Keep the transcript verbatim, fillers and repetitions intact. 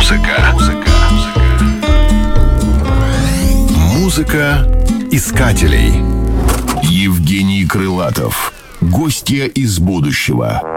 Музыка. Музыка. Музыка искателей. Евгений Крылатов. Гостья из будущего.